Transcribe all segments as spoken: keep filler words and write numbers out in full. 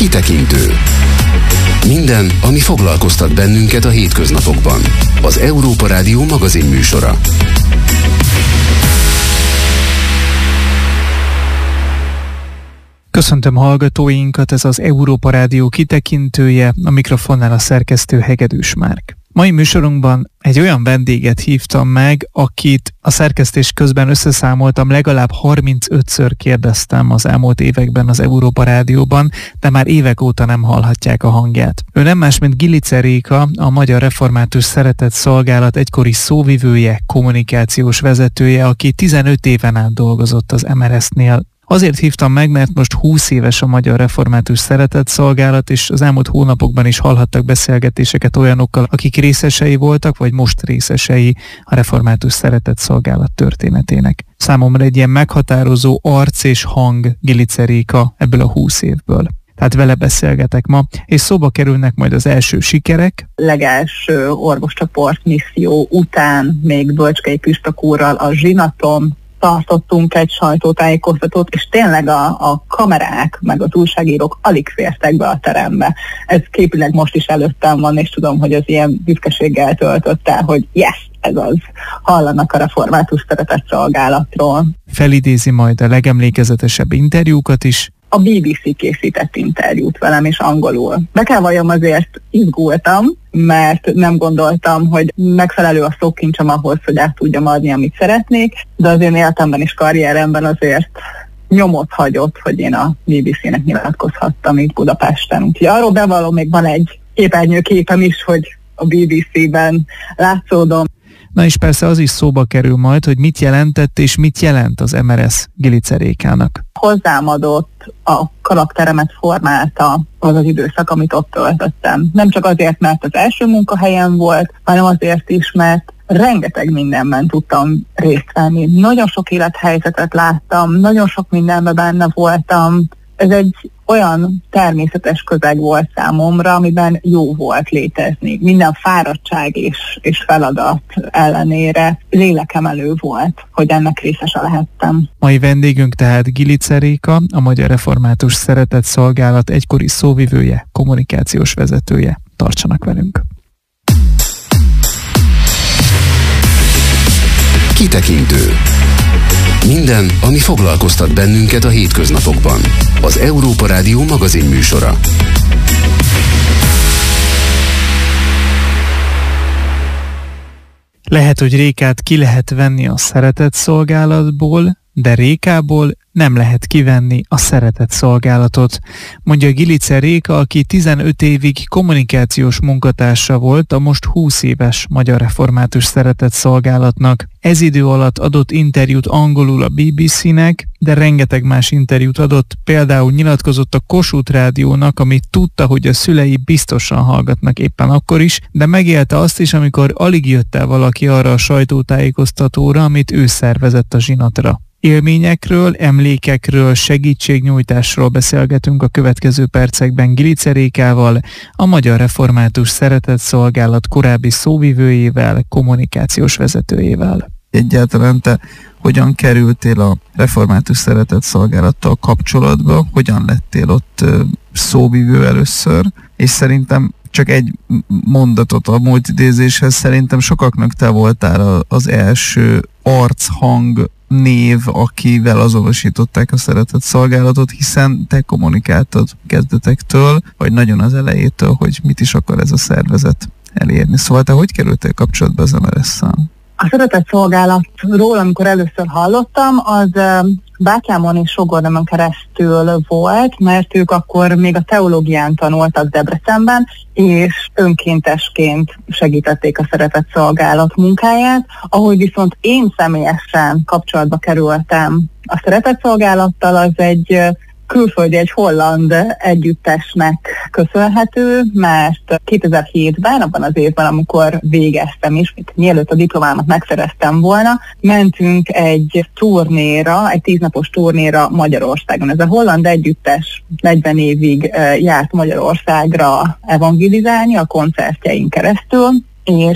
Kitekintő. Minden, ami foglalkoztat bennünket a hétköznapokban. Az Európa Rádió magazin műsora. Köszöntöm hallgatóinkat, ez az Európa Rádió kitekintője, a mikrofonnál a szerkesztő Hegedűs Márk. Mai műsorunkban egy olyan vendéget hívtam meg, akit a szerkesztés közben összeszámoltam, legalább harmincötször kérdeztem az elmúlt években az Európa Rádióban, de már évek óta nem hallhatják a hangját. Ő nem más, mint Gilice Réka, a Magyar Református Szeretett Szolgálat egykori szóvivője, kommunikációs vezetője, aki tizenöt éven át dolgozott az em er es-nél. Azért hívtam meg, mert most húsz éves a Magyar Református Szeretett Szolgálat, és az elmúlt hónapokban is hallhattak beszélgetéseket olyanokkal, akik részesei voltak, vagy most részesei a Református Szeretett Szolgálat történetének. Számomra egy ilyen meghatározó arc és hang Gilice Réka ebből a húsz évből. Tehát vele beszélgetek ma, és szóba kerülnek majd az első sikerek. Legelső orvoscsoport misszió után még Bölcskei Püspök úrral a zsinaton tartottunk egy sajtótájékoztatót, és tényleg a, a kamerák, meg az újságírók alig fértek be a terembe. Ez képileg most is előttem van, és tudom, hogy az ilyen büszkeséggel töltött el, hogy yes, ez az. Hallanak a Református Szeretett Szolgálatról. Felidézi majd a legemlékezetesebb interjúkat is. A bé bé cé készített interjút velem is angolul. Be kell valljam, azért izgultam, mert nem gondoltam, hogy megfelelő a szókincsem ahhoz, hogy át tudjam adni, amit szeretnék, de az én életemben és karrieremben azért nyomot hagyott, hogy én a bé bé cének nyilatkozhattam itt Budapesten. Úgyhogy arról bevallom, még van egy képernyőképem is, hogy a bé bé cében látszódom. Na és persze az is szóba kerül majd, hogy mit jelentett és mit jelent az em er es Gilice Rékának. Hozzám adott, a karakteremet formálta az az időszak, amit ott töltöttem. Nem csak azért, mert az első munkahelyem volt, hanem azért is, mert rengeteg mindenben tudtam részt venni. Nagyon sok élethelyzetet láttam, nagyon sok mindenben benne voltam. Ez egy olyan természetes közeg volt számomra, amiben jó volt létezni. Minden fáradtság és, és feladat ellenére lélekemelő volt, hogy ennek részese lehettem. Mai vendégünk tehát Gilice Réka, a Magyar Református Szeretett Szolgálat egykori szóvivője, kommunikációs vezetője. Tartsanak velünk! Kitekintő. Minden, ami foglalkoztat bennünket a hétköznapokban. Az Európa Rádió magazin műsora. Lehet, hogy Rékát ki lehet venni a Szeretett Szolgálatból, de Rékából nem lehet kivenni a szeretett szolgálatot, mondja Gilice Réka, aki tizenöt évig kommunikációs munkatársa volt a most húsz éves Magyar Református Szeretett Szolgálatnak. Ez idő alatt adott interjút angolul a bé bé cének, de rengeteg más interjút adott, például nyilatkozott a Kossuth Rádiónak, amit tudta, hogy a szülei biztosan hallgatnak éppen akkor is, de megélte azt is, amikor alig jött el valaki arra a sajtótájékoztatóra, amit ő szervezett a zsinatra. Élményekről, emlékekről, segítségnyújtásról beszélgetünk a következő percekben Gilice Rékával, a Magyar Református Szeretett Szolgálat korábbi szóvivőjével, kommunikációs vezetőjével. Egyáltalán te hogyan kerültél a Református Szeretett Szolgálattal kapcsolatba, hogyan lettél ott szóvivő először, és szerintem csak egy mondatot a múlt idézéshez, szerintem sokaknak te voltál az első archang név, akivel azonosították a Szeretett Szolgálatot, hiszen te kommunikáltad kezdetektől, vagy nagyon az elejétől, hogy mit is akar ez a szervezet elérni. Szóval te hogy kerültél kapcsolatba az em er es-szel? A Szeretett Szolgálatról, amikor először hallottam, az bátyámon és sógornomon keresztül volt, mert ők akkor még a teológián tanultak Debrecenben, és önkéntesként segítették a Szeretett Szolgálat munkáját, ahogy viszont én személyesen kapcsolatba kerültem a Szeretett Szolgálattal, az egy külföldi, egy holland együttesnek köszönhető, mert kétezer-hétben, abban az évben, amikor végeztem is, mielőtt a diplomámat megszereztem volna, mentünk egy turnéra, egy tíznapos turnéra Magyarországon. Ez a holland együttes negyven évig járt Magyarországra evangelizálni a koncertjein keresztül, és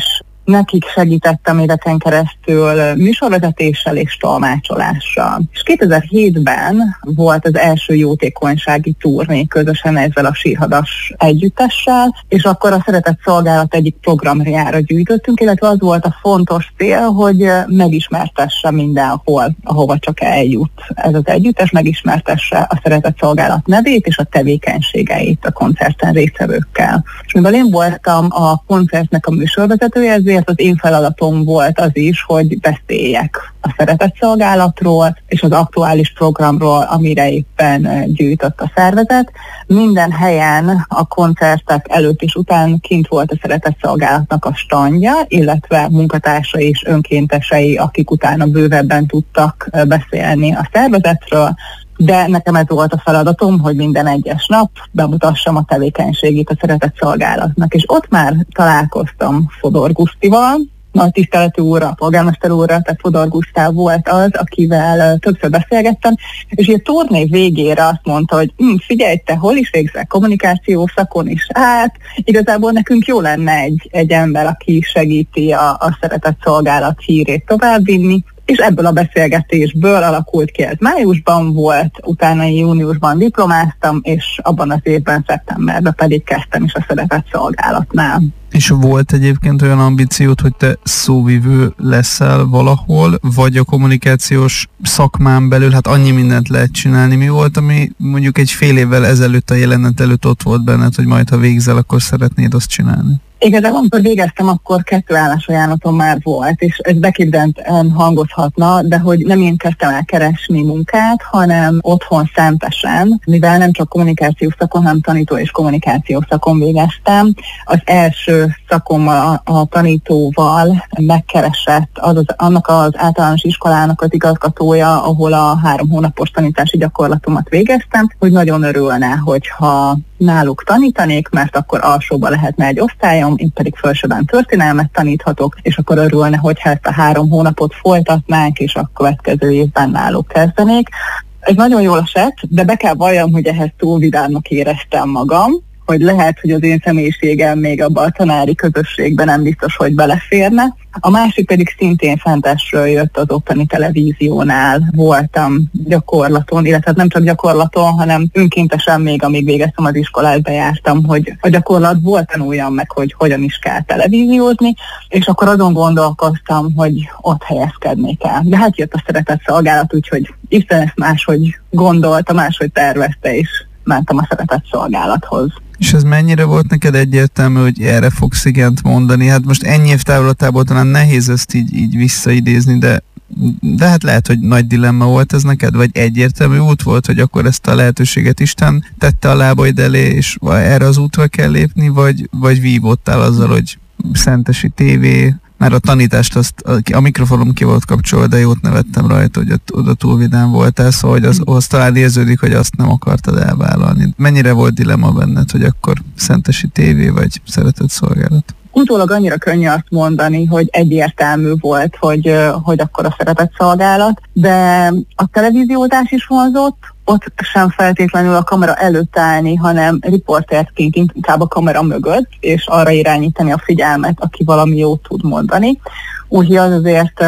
nekik segítettem éveken keresztül műsorvezetéssel és tolmácsolással. És kétezer-hétben volt az első jótékonysági turné közösen ezzel a Sírhadas együttessel, és akkor a Szeretett Szolgálat egyik programjára gyűjtöttünk, illetve az volt a fontos cél, hogy megismertesse mindenhol, ahova csak eljut ez az együttes, megismertesse a Szeretett Szolgálat nevét és a tevékenységeit a koncerten résztvevőkkel. És mivel én voltam a koncertnek a műsorvezetője, ezért az én feladatom volt az is, hogy beszéljek a Szeretett Szolgálatról és az aktuális programról, amire éppen gyűjtött a szervezet. Minden helyen a koncertek előtt és után kint volt a Szeretett Szolgálatnak a standja, illetve munkatársai és önkéntesei, akik utána bővebben tudtak beszélni a szervezetről, de nekem ez volt a feladatom, hogy minden egyes nap bemutassam a tevékenységét a Szeretett Szolgálatnak. És ott már találkoztam Fodor Gusztival, nagy tiszteletű úrra, a polgármester úrra, tehát Fodor Gusztáv volt az, akivel többször beszélgettem, és a turné végére azt mondta, hogy hm, figyelj, te hol is végzel kommunikáció szakon is? Hát igazából nekünk jó lenne egy, egy ember, aki segíti a, a Szeretett Szolgálat hírét továbbvinni, és ebből a beszélgetésből alakult ki, ez májusban volt, utána júniusban diplomáztam, és abban az évben, szeptemberben pedig kezdtem is a Szeretett Szolgálatnál. És volt egyébként olyan ambíciót, hogy te szóvivő leszel valahol, vagy a kommunikációs szakmán belül, hát annyi mindent lehet csinálni. Mi volt, ami mondjuk egy fél évvel ezelőtt a jelenet előtt ott volt benned, hogy majd ha végzel, akkor szeretnéd azt csinálni? Igazából, amikor végeztem, akkor kettő állásajánlatom már volt, és ez beképzelten hangozhatna, de hogy nem én kezdtem el keresni munkát, hanem otthon szentesen, mivel nem csak kommunikációs szakon, hanem tanító és kommunikációs szakon végeztem. Az első szakommal, a, a tanítóval megkeresett az, az, annak az általános iskolának az igazgatója, ahol a három hónapos tanítási gyakorlatomat végeztem, hogy nagyon örülne, hogyha náluk tanítanék, mert akkor alsóba lehetne egy osztályom, én pedig felsőben történelmet taníthatok, és akkor örülne, hogyha ezt a három hónapot folytatnánk, és a következő évben náluk kezdenék. Ez nagyon jól esett, de be kell valljam, hogy ehhez túl vidámnak éreztem magam, hogy lehet, hogy az én személyiségem még abban a tanári közösségben nem biztos, hogy beleférne. A másik pedig szintén Szentesről jött, az ottani televíziónál voltam gyakorlaton, illetve nem csak gyakorlaton, hanem önkéntesen még, amíg végeztem az iskolát, bejártam, hogy a gyakorlatból tanuljam meg, hogy hogyan is kell televíziózni, és akkor azon gondolkoztam, hogy ott helyezkednék el. De hát jött a Szeretett Szolgálat, úgyhogy Isten ezt máshogy gondolta, máshogy tervezte, és mentem a Szeretett Szolgálathoz. És ez mennyire volt neked egyértelmű, hogy erre fogsz igent mondani? Hát most ennyi év távlatából talán nehéz ezt így, így visszaidézni, de, de hát lehet, hogy nagy dilemma volt ez neked, vagy egyértelmű út volt, hogy akkor ezt a lehetőséget Isten tette a lábaid elé, és erre az útra kell lépni, vagy, vagy vívottál azzal, hogy Szentesi tévé, mert a tanítást azt, a mikrofonom ki volt kapcsolva, de jót nevettem rajta, hogy ott, oda túl vidám voltál, szóval hogy az, az talán érződik, hogy azt nem akartad elvállalni. Mennyire volt dilemma benned, hogy akkor Szentesi tévé vagy Szeretett Szolgálat? Utólag annyira könnyű azt mondani, hogy egyértelmű volt, hogy, hogy akkor a Szeretett Szolgálat, de a televíziózás is vonzott, ott sem feltétlenül a kamera előtt állni, hanem riporterként inkább a kamera mögött, és arra irányítani a figyelmet, aki valami jót tud mondani. Úgyhogy az azért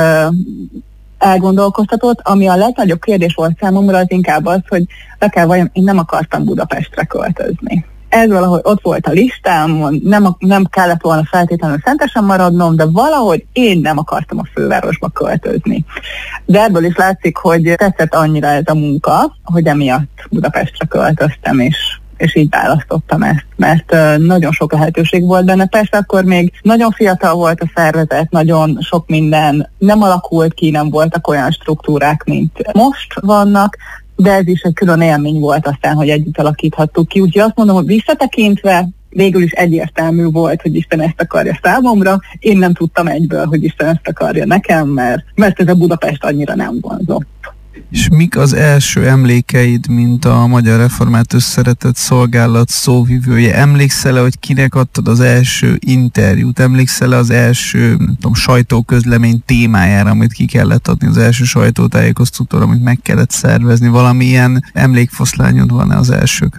elgondolkoztatott. Ami a legnagyobb kérdés volt számomra, az inkább az, hogy le kell vajon, én nem akartam Budapestre költözni. Ez valahogy ott volt a listámon, nem, nem kellett volna feltétlenül Szentesen maradnom, de valahogy én nem akartam a fővárosba költözni. De ebből is látszik, hogy tetszett annyira ez a munka, hogy emiatt Budapestre költöztem, és, és így választottam ezt, mert nagyon sok lehetőség volt benne. Persze akkor még nagyon fiatal volt a szervezet, nagyon sok minden nem alakult ki, nem voltak olyan struktúrák, mint most vannak, de ez is egy külön élmény volt aztán, hogy együtt alakíthattuk ki. Úgyhogy azt mondom, hogy visszatekintve végül is egyértelmű volt, hogy Isten ezt akarja számomra. Én nem tudtam egyből, hogy Isten ezt akarja nekem, mert, mert ez a Budapest annyira nem vonzott. És mik az első emlékeid, mint a Magyar Református Szeretett Szolgálat szóvivője? Emlékszel-e, hogy kinek adtad az első interjút? Emlékszel-e az első, nem tudom, sajtóközlemény témájára, amit ki kellett adni, az első sajtótájékoztatóra, amit meg kellett szervezni? Valamilyen emlékfoszlányod van-e az elsőkről?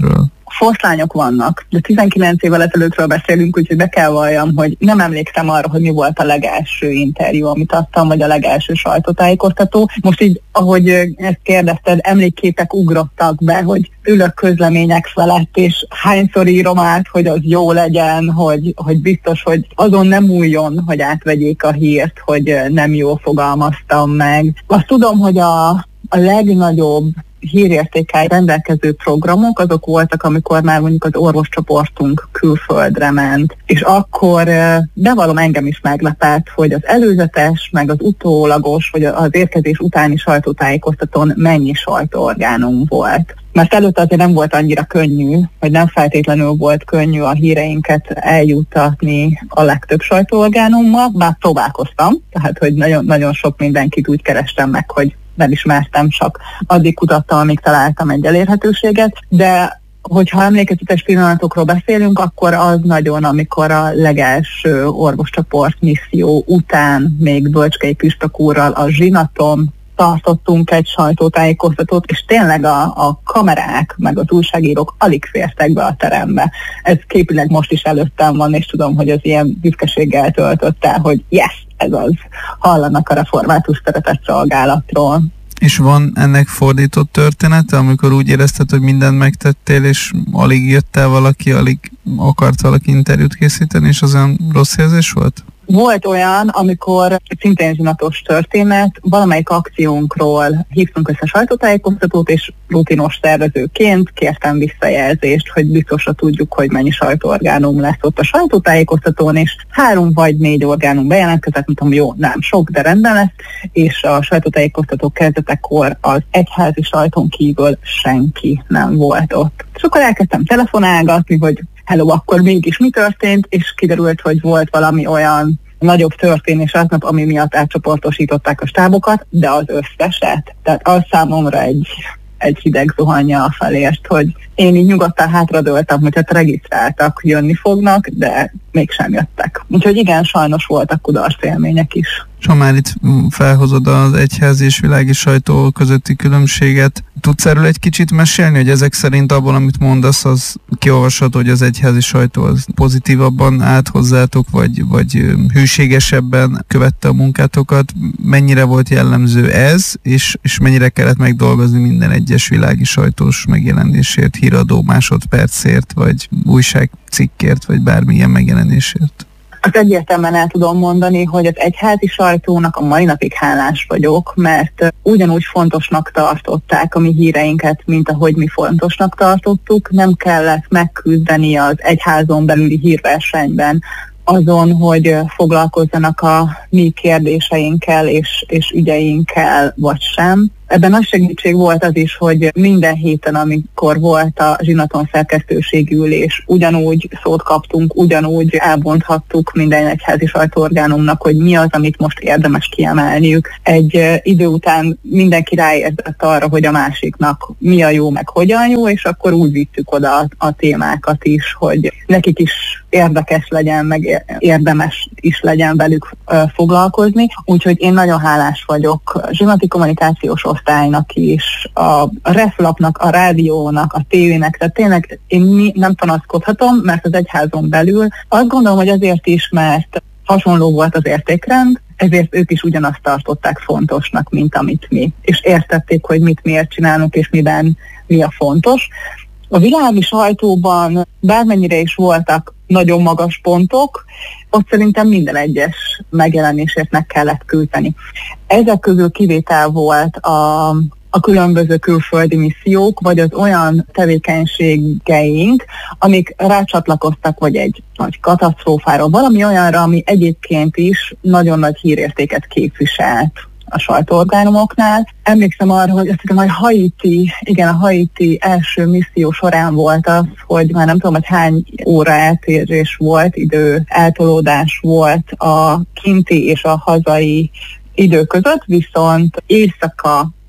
foszlányok vannak, de tizenkilenc évvel ezelőttről beszélünk, úgyhogy be kell valljam, hogy nem emlékszem arra, hogy mi volt a legelső interjú, amit adtam, vagy a legelső sajtótájékoztató. Most így, ahogy ezt kérdezted, emlékképek ugrottak be, hogy ülök közlemények felett, és hányszor írom át, hogy az jó legyen, hogy, hogy biztos, hogy azon nem újjon, hogy átvegyék a hírt, hogy nem jól fogalmaztam meg. Azt tudom, hogy a, a legnagyobb hírértékkel rendelkező programok azok voltak, amikor már mondjuk az orvoscsoportunk külföldre ment. És akkor bevallom, engem is meglepett, hogy az előzetes, meg az utólagos, vagy az érkezés utáni sajtótájékoztatón mennyi sajtóorgánum volt. Mert előtte azért nem volt annyira könnyű, vagy nem feltétlenül volt könnyű a híreinket eljuttatni a legtöbb sajtóorgánummal, bár próbálkoztam, tehát hogy nagyon, nagyon sok mindenkit úgy kerestem meg, hogy nem ismertem, csak addig kutattam, amíg találtam egy elérhetőséget, de hogyha emlékezetes pillanatokról beszélünk, akkor az nagyon, amikor a legelső orvoscsoport misszió után még Bölcskei Püspök úrral a zsinaton tartottunk egy sajtótájékoztatót, és tényleg a, a kamerák, meg az újságírók alig fértek be a terembe. Ez képileg most is előttem van, és tudom, hogy az ilyen büszkeséggel töltött el, hogy yes, ez az, hallanak a református szeretett szolgálatról. És van ennek fordított története, amikor úgy érezted, hogy mindent megtettél, és alig jött el valaki, alig akart valaki interjút készíteni, és az olyan rossz érzés volt? Volt olyan, amikor szintén zsinatos történet, valamelyik akciónkról hívtunk össze sajtótájékoztatót, és rutinos szervezőként kértem visszajelzést, hogy biztosra tudjuk, hogy mennyi sajtóorgánum lesz ott a sajtótájékoztatón, és három vagy négy orgánum bejelentkezett, mondtam, jó, nem sok, de rendben lesz, és a sajtótájékoztató kezdetekor az egyházi sajtón kívül senki nem volt ott. És akkor elkezdtem telefonálgatni, hogy hello, akkor mégis mi történt, és kiderült, hogy volt valami olyan nagyobb történés aznap, ami miatt átcsoportosították a stábokat, de az összeset. Tehát az számomra egy, egy hideg zuhanja felért, hogy én így nyugodtan hátradőltem, hogy hát regisztráltak, jönni fognak, de mégsem jöttek. Úgyhogy igen, sajnos voltak kudarc élmények is. És ha már itt felhozod az egyházi és világi sajtó közötti különbséget, tudsz erről egy kicsit mesélni, hogy ezek szerint abból, amit mondasz, az kiolvasható, hogy az egyházi sajtó az pozitívabban állt hozzátok, vagy, vagy hűségesebben követte a munkátokat? Mennyire volt jellemző ez, és, és mennyire kellett megdolgozni minden egyes világi sajtós megjelenésért, híradó másodpercért, vagy újságcikkért, vagy bármilyen megjelenésért? Azt egyértelműen el tudom mondani, hogy az egyházi sajtónak a mai napig hálás vagyok, mert ugyanúgy fontosnak tartották a mi híreinket, mint ahogy mi fontosnak tartottuk. Nem kellett megküzdeni az egyházon belüli hírversenyben azon, hogy foglalkozzanak a mi kérdéseinkkel és, és ügyeinkkel, vagy sem. Ebben nagy segítség volt az is, hogy minden héten, amikor volt a zsinaton szerkesztőségi ülés, ugyanúgy szót kaptunk, ugyanúgy elbonthattuk minden egyházi sajtóorgánumnak, hogy mi az, amit most érdemes kiemelniük. Egy idő után mindenki ráérzett arra, hogy a másiknak mi a jó, meg hogyan jó, és akkor úgy vittük oda a, a témákat is, hogy nekik is érdekes legyen, meg érdemes is legyen velük ö, foglalkozni. Úgyhogy én nagyon hálás vagyok a zsinati kommunikációs osztálynak is, a reflapnak, a rádiónak, a tévének, tehát tényleg én mi nem panaszkodhatom, mert az egyházon belül azt gondolom, hogy azért is, mert hasonló volt az értékrend, ezért ők is ugyanazt tartották fontosnak, mint amit mi. És értették, hogy mit miért csinálunk, és miben mi a fontos. A világi sajtóban bármennyire is voltak nagyon magas pontok, ott szerintem minden egyes megjelenésért meg kellett küldeni. Ezek közül kivétel volt a, a különböző külföldi missziók, vagy az olyan tevékenységeink, amik rácsatlakoztak, vagy egy nagy katasztrófára, valami olyanra, ami egyébként is nagyon nagy hírértéket képviselt a sajtóorgánumoknál. Emlékszem arra, hogy azt hiszem, hogy Haiti, igen, a Haiti első misszió során volt az, hogy már nem tudom, hogy hány óra eltérés volt, idő eltolódás volt a kinti és a hazai idő között, viszont éjszaka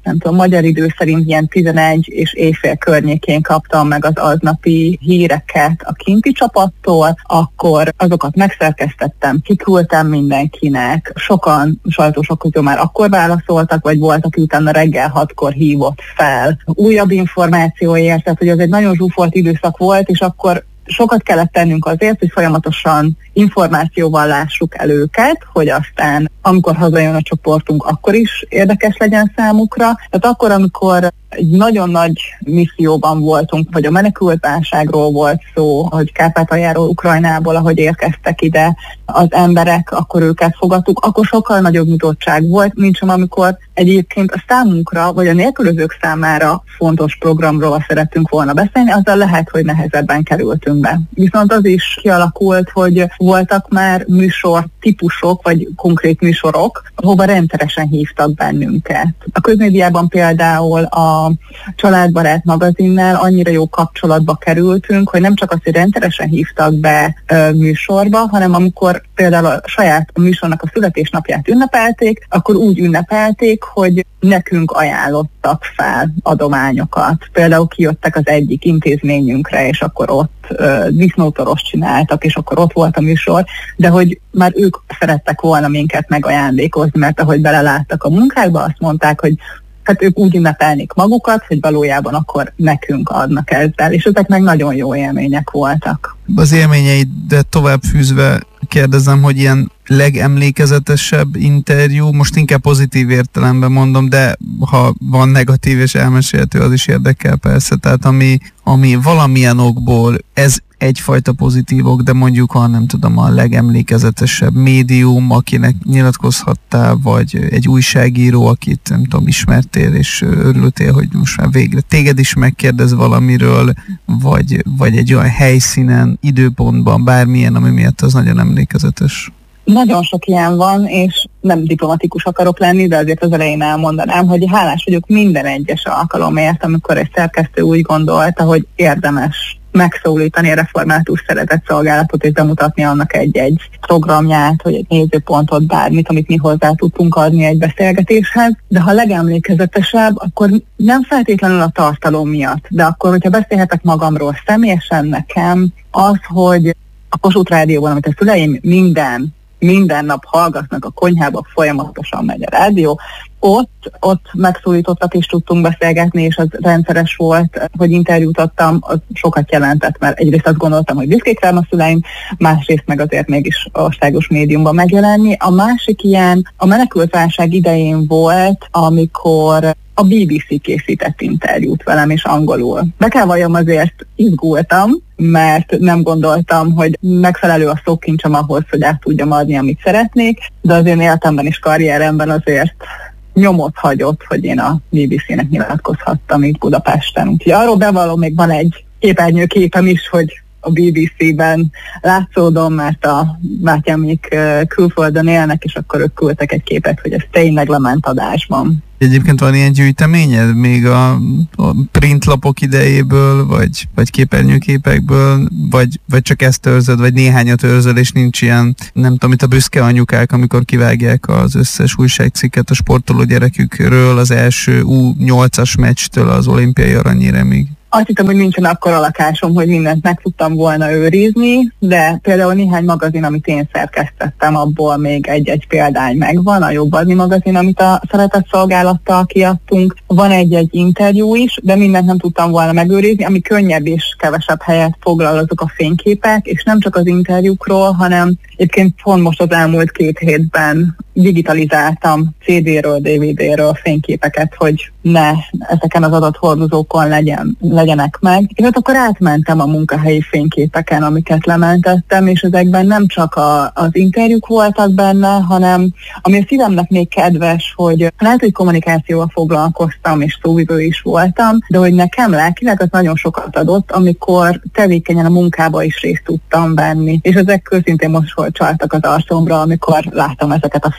nem tudom, magyar idő szerint ilyen tizenegy és éjfél környékén kaptam meg az aznapi híreket a kinti csapattól, akkor azokat megszerkesztettem, kiküldtem mindenkinek, sokan sajtósok közül már akkor válaszoltak, vagy voltak, utána reggel hatkor hívott fel újabb információért, tehát hogy ez egy nagyon zsúfolt időszak volt, és akkor sokat kellett tennünk azért, hogy folyamatosan információval lássuk el őket, hogy aztán amikor hazajön a csoportunk, akkor is érdekes legyen számukra. Tehát akkor, amikor egy nagyon nagy misszióban voltunk, vagy a menekültválságról volt szó, hogy Kárpátaljáról, Ukrajnából, ahogy érkeztek ide az emberek, akkor őket fogadtuk, akkor sokkal nagyobb nyitottság volt, mint sem amikor egyébként a számunkra, vagy a nélkülözők számára fontos programról szerettünk volna beszélni, azzal lehet, hogy nehezebben kerültünk be. Viszont az is kialakult, hogy voltak már műsor típusok, vagy konkrét műsorok, ahova rendszeresen hívtak bennünket. A közmédiában például a Családbarát magazinnál annyira jó kapcsolatba kerültünk, hogy nem csak azt, hogy rendszeresen hívtak be ö, műsorba, hanem amikor például a saját a műsornak a születésnapját ünnepelték, akkor úgy ünnepelték, hogy nekünk ajánlottak fel adományokat. Például kijöttek az egyik intézményünkre, és akkor ott ö, disznótoros csináltak, és akkor ott volt a műsor, de hogy már ők szerettek volna minket megajándékozni, mert ahogy beleláttak a munkákba, azt mondták, hogy hát ők úgy ünnepelnék magukat, hogy valójában akkor nekünk adnak ezzel, és ezek meg nagyon jó élmények voltak. Az élményeidet tovább fűzve kérdezem, hogy ilyen legemlékezetesebb interjú, most inkább pozitív értelemben mondom, de ha van negatív és elmesélhető, az is érdekel persze, tehát ami, ami valamilyen okból, ez egyfajta pozitívok, de mondjuk, ha nem tudom, a legemlékezetesebb médium, akinek nyilatkozhattál, vagy egy újságíró, akit nem tudom, ismertél, és örültél, hogy most már végre téged is megkérdez valamiről, vagy, vagy egy olyan helyszínen, időpontban, bármilyen, ami miatt az nagyon emlékezetes. Nagyon sok ilyen van, és nem diplomatikus akarok lenni, de azért az elején elmondanám, hogy hálás vagyok minden egyes alkalomért, amikor egy szerkesztő úgy gondolta, hogy érdemes megszólítani a református szeretetszolgálatot és bemutatni annak egy-egy programját, vagy egy nézőpontot, bármit, amit mi hozzá tudtunk adni egy beszélgetéshez. De ha legemlékezetesebb, akkor nem feltétlenül a tartalom miatt, de akkor, hogyha beszélhetek magamról személyesen, nekem az, hogy a Kossuth Rádióban, amit a szüleim minden minden nap hallgatnak, a konyhába folyamatosan megy a rádió, ott, ott megszólítottak és tudtunk beszélgetni, és az rendszeres volt, hogy interjút adtam, az sokat jelentett, mert egyrészt azt gondoltam, hogy büszkék rám a szüleim, másrészt meg azért mégis országos médiumban megjelenni. A másik ilyen a menekültválság idején volt, amikor a bé bé cé készített interjút velem, és angolul. Be kell valljam, azért izgultam, mert nem gondoltam, hogy megfelelő a szókincsem ahhoz, hogy át tudjam adni, amit szeretnék, de az én életemben és karrieremben azért nyomot hagyott, hogy én a bé bé cének nyilatkozhattam itt Budapesten. Úgyhogy arról bevallom, még van egy képernyőképem is, hogy a bé bé cében látszódom, mert a bátyámik külföldön élnek, és akkor ők küldtek egy képet, hogy ez tényleg lement adásban. Egyébként van ilyen gyűjteményed még a, a printlapok idejéből, vagy, vagy képernyőképekből, vagy, vagy csak ezt őrzöd, vagy néhányat őrzöd, és nincs ilyen, nem tudom, itt a büszke anyukák, amikor kivágják az összes újságcikket a sportoló gyerekükről az első U nyolcas meccstől az olimpiai aranyéremig. Azt hittem, hogy nincsen akkora lakásom, hogy mindent meg tudtam volna őrizni, de például néhány magazin, amit én szerkesztettem, abból még egy-egy példány megvan, a Jobb Adni magazin, amit a szeretetszolgálattal kiadtunk. Van egy-egy interjú is, de mindent nem tudtam volna megőrizni, ami könnyebb és kevesebb helyet foglal, azok a fényképek, és nem csak az interjúkról, hanem egyébként pont most az elmúlt két hétben digitalizáltam cé dé-ről, dé vé dé-ről fényképeket, hogy ne ezeken az adathordozókon legyen, legyenek meg. És ott akkor átmentem a munkahelyi fényképeken, amiket lementettem, és ezekben nem csak a, az interjúk voltak benne, hanem ami a szívemnek még kedves, hogy lehet, hogy kommunikációval foglalkoztam, és szóvivő is voltam, de hogy nekem lelkileg az nagyon sokat adott, amikor tevékenyen a munkába is részt tudtam venni. És ezek őszintén most csaltak az arcomra, amikor láttam ezeket a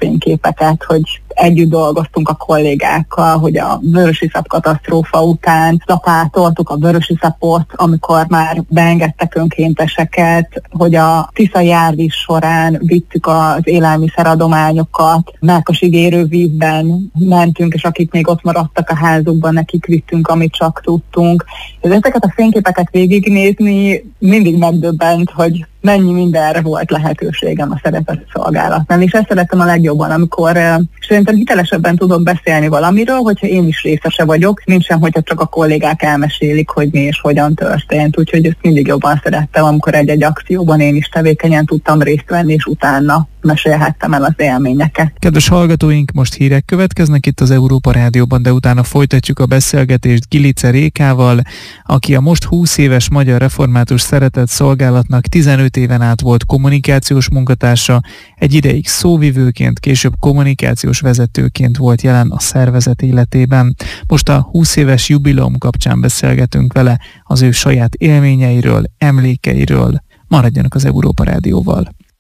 fényképeket, hogy együtt dolgoztunk a kollégákkal, hogy a vörösiszap katasztrófa után lapátoltuk a vörösiszapot, amikor már beengedtek önkénteseket, hogy a tiszai árvíz során vittük az élelmiszeradományokat, Mákosig érővízben mentünk, és akik még ott maradtak a házukban, nekik vittünk, amit csak tudtunk. És ezeket a fényképeket végignézni mindig megdöbbent, hogy mennyi mindenre volt lehetőségem a szeretett szolgálatnál, és ezt szerettem a legjobban, amikor uh, szerintem hitelesebben tudok beszélni valamiről, hogyha én is részese vagyok, mint sem, hogyha csak a kollégák elmesélik, hogy mi és hogyan történt, úgyhogy ezt mindig jobban szerettem, amikor egy-egy akcióban én is tevékenyen tudtam részt venni, és utána mesélhettem el az élményeket. Kedves hallgatóink, most hírek következnek itt az Európa Rádióban, de utána folytatjuk a beszélgetést Gilice Rékával, aki a most húsz éves Magyar Református Szeretett Szolgálatnak tizenöt éven át volt kommunikációs munkatársa, egy ideig szóvivőként, később kommunikációs vezetőként volt jelen a szervezet életében. Most a húsz éves jubileum kapcsán beszélgetünk vele az ő saját élményeiről, emlékeiről. Maradjanak az Európa Rádióval.